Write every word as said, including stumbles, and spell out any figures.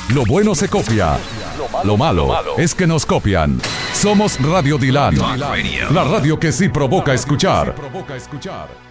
Lo bueno se copia. Lo malo es que nos copian. Somos Radio Dilan, la radio que sí provoca escuchar.